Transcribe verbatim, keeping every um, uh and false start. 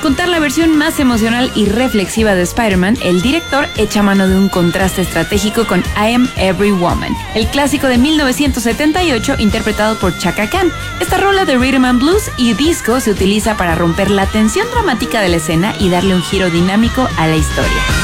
contar la versión más emocional y reflexiva de Spider-Man, el director echa mano de un contraste estratégico con I Am Every Woman, el clásico de mil novecientos setenta y ocho interpretado por Chaka Khan. Esta rola de rhythm and blues y disco se utiliza para romper la tensión dramática de la escena y darle un giro dinámico a la historia.